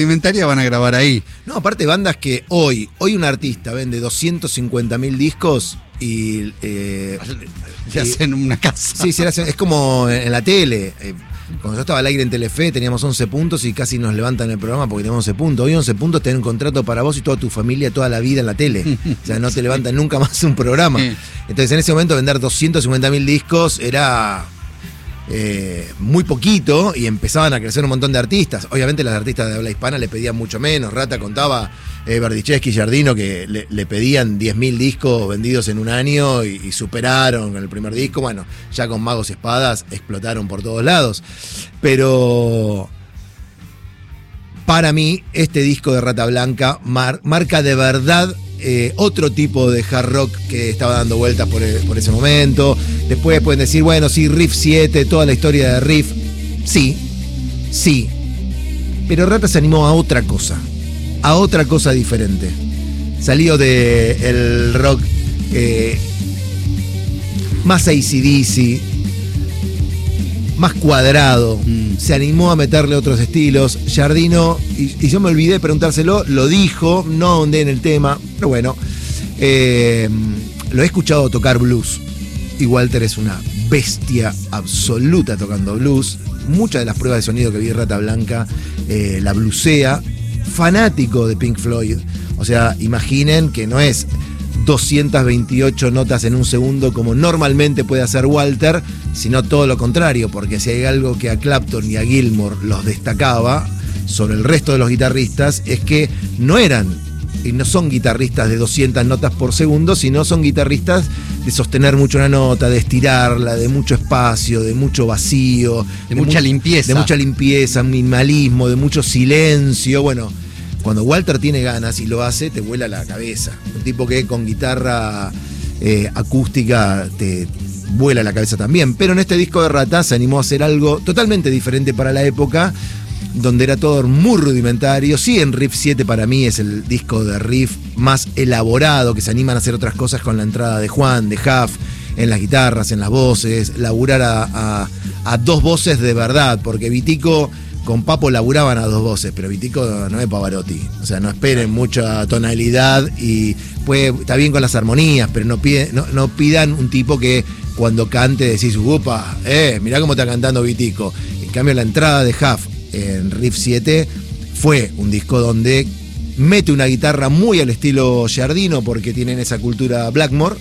Alimentaria van a grabar ahí. No, aparte bandas que hoy un artista vende 250.000 discos y... Se hacen una casa. Sí, es como en la tele. Cuando yo estaba al aire en Telefe teníamos 11 puntos y casi nos levantan el programa porque teníamos 11 puntos. Hoy 11 puntos tienen un contrato para vos y toda tu familia toda la vida en la tele. O sea, no te levantan nunca más un programa. Entonces en ese momento vender 250.000 discos era... muy poquito y empezaban a crecer un montón de artistas. Obviamente los artistas de habla hispana le pedían mucho menos. Rata contaba Berdichevsky y Giardino que le pedían 10.000 discos vendidos en un año y superaron con el primer disco. Bueno, ya con Magos y Espadas explotaron por todos lados. Pero para mí este disco de Rata Blanca marca de verdad otro tipo de hard rock que estaba dando vueltas por ese momento. Después pueden decir, bueno, sí, Riff 7, toda la historia de Riff. Sí. Pero Rata se animó a otra cosa diferente. Salió del rock más AC/DC, más cuadrado. Se animó a meterle otros estilos. Giardino, y yo me olvidé de preguntárselo, lo dijo, no ahondé en el tema, pero bueno, lo he escuchado tocar blues. Y Walter es una bestia absoluta tocando blues. Muchas de las pruebas de sonido que vi de Rata Blanca la bluesea. Fanático de Pink Floyd. O sea, imaginen que no es 228 notas en un segundo como normalmente puede hacer Walter, sino todo lo contrario, porque si hay algo que a Clapton y a Gilmour los destacaba sobre el resto de los guitarristas es que no eran y no son guitarristas de 200 notas por segundo, sino son guitarristas de sostener mucho una nota, de estirarla, de mucho espacio, de mucho vacío, de mucha limpieza. De mucha limpieza, minimalismo, de mucho silencio. Bueno, cuando Walter tiene ganas y lo hace, te vuela la cabeza. Un tipo que con guitarra acústica te vuela la cabeza también. Pero en este disco de Rata se animó a hacer algo totalmente diferente para la época, donde era todo muy rudimentario. Sí, en Riff 7 para mí es el disco de riff más elaborado, que se animan a hacer otras cosas con la entrada de Juan, de Huff, en las guitarras, en las voces, laburar a dos voces de verdad, porque Vitico con Papo laburaban a dos voces, pero Vitico no es Pavarotti. O sea, no esperen mucha tonalidad y está bien con las armonías, pero no pidan un tipo que cuando cante decís, upa, mirá cómo está cantando Vitico. En cambio, la entrada de Huff en Riff 7 fue un disco donde mete una guitarra muy al estilo Giardino porque tienen esa cultura Blackmore.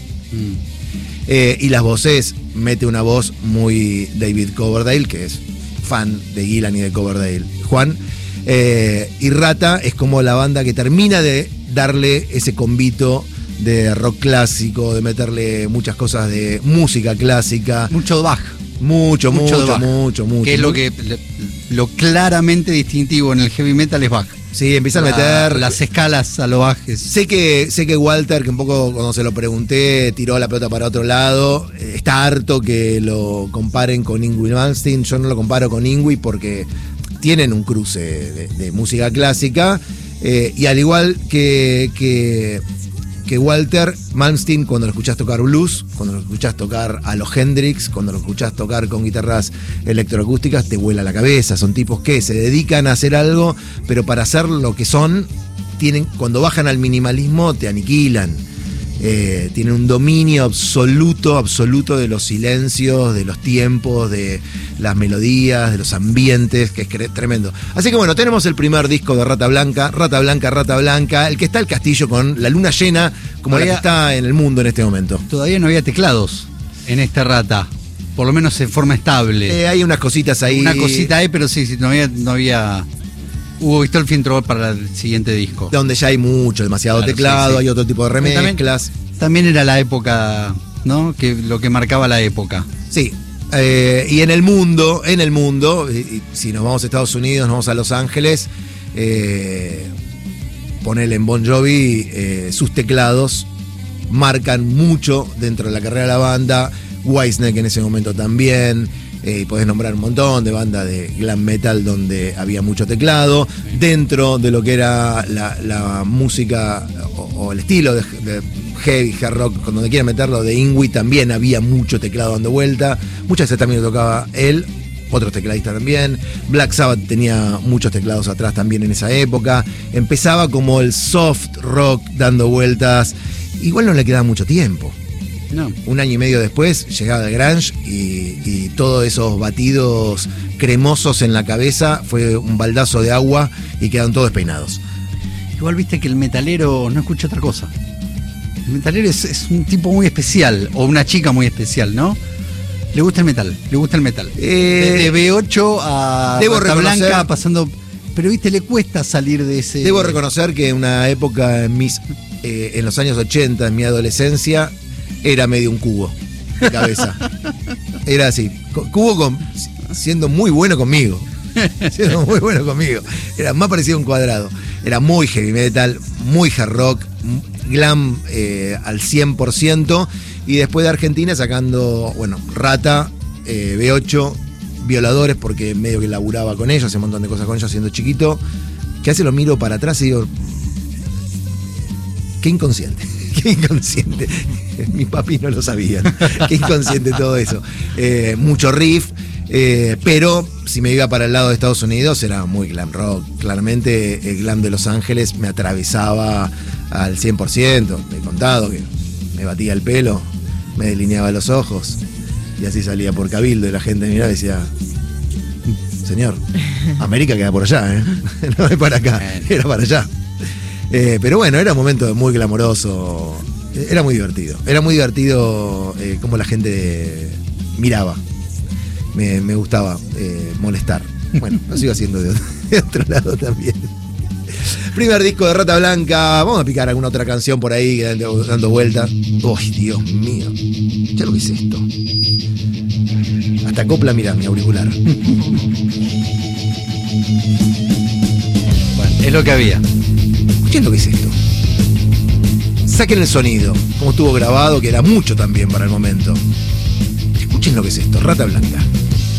Y las voces, mete una voz muy David Coverdale, que es fan de Gillan y de Coverdale. Juan. Y Rata es como la banda que termina de darle ese convito de rock clásico, de meterle muchas cosas de música clásica. Mucho Bach. Mucho. Que es lo claramente distintivo en el heavy metal es Bach. Sí, empiezan a meter las escalas a lo Bach. Sé que Walter, que un poco cuando se lo pregunté, tiró la pelota para otro lado. Está harto que lo comparen con Yngwie Malmsteen. Yo no lo comparo con Yngwie porque tienen un cruce de música clásica. Y al igual que Walter, Malmsteen, cuando lo escuchás tocar blues, cuando lo escuchás tocar a los Hendrix, cuando lo escuchás tocar con guitarras electroacústicas, te vuela la cabeza. Son tipos que se dedican a hacer algo, pero para hacer lo que son, cuando bajan al minimalismo, te aniquilan. Tienen un dominio absoluto de los silencios, de los tiempos, de las melodías, de los ambientes, que es tremendo. Así que bueno, tenemos el primer disco de Rata Blanca, el que está el castillo con la luna llena, como la que está en el mundo en este momento. Todavía no había teclados en esta Rata, por lo menos en forma estable. Hay unas cositas ahí. Una cosita ahí, pero sí, no había. Hubo Vistolfi entró para el siguiente disco. Donde ya hay demasiado teclado, sí. Hay otro tipo de remezclas. También era la época, ¿no? Que lo que marcaba la época. Sí. Y en el mundo, y si nos vamos a Estados Unidos, nos vamos a Los Ángeles, ponele en Bon Jovi, sus teclados marcan mucho dentro de la carrera de la banda. Whitesnake en ese momento también. Podés nombrar un montón de bandas de glam metal donde había mucho teclado. Dentro de lo que era la música o el estilo de heavy, hard rock, con donde quieran meterlo, de Yngwie, también había mucho teclado dando vuelta. Muchas veces también lo tocaba él. otros tecladistas también. Black Sabbath tenía muchos teclados atrás también en esa época. Empezaba como el soft rock dando vueltas. Igual no le quedaba mucho tiempo. No. Un año y medio después llegaba el grunge y todos esos batidos cremosos en la cabeza fue un baldazo de agua y quedaron todos despeinados. Igual viste que el metalero no escucha otra cosa. El metalero es un tipo muy especial, o una chica muy especial, ¿no? Le gusta el metal, le gusta el metal. De B8 a Rata Blanca pasando... Pero viste, le cuesta salir de ese... Debo reconocer que en una época en los años 80, en mi adolescencia, era medio un cubo de cabeza. Era así. Cubo siendo muy bueno conmigo. Siendo muy bueno conmigo. Era más parecido a un cuadrado. Era muy heavy metal, muy hard rock, glam al 100%. Y después de Argentina sacando, bueno, Rata, B8, Violadores, porque medio que laburaba con ellos, hacía un montón de cosas con ellos siendo chiquito. Que hace lo miro para atrás y digo, qué inconsciente. Qué inconsciente. Mis papis no lo sabían. Qué inconsciente todo eso. Mucho riff. Pero si me iba para el lado de Estados Unidos era muy glam rock. Claramente el glam de Los Ángeles me atravesaba al 100%. Me he contado que me batía el pelo, me delineaba los ojos y así salía por Cabildo y la gente miraba y decía, señor, América queda por allá, ¿eh? No es para acá, era para allá. Pero bueno, era un momento muy glamoroso. Era muy divertido. Era muy divertido cómo la gente miraba. Me gustaba molestar. Bueno, lo sigo haciendo de otro lado también. Primer disco de Rata Blanca. Vamos a picar alguna otra canción por ahí dando vueltas. ¡Uy, Dios mío! ¿Ya lo que es esto? Hasta copla, mirá, mi auricular. Bueno, es lo que había. Escuchen lo que es esto. Saquen el sonido, como estuvo grabado, que era mucho también para el momento. Escuchen lo que es esto, Rata Blanca.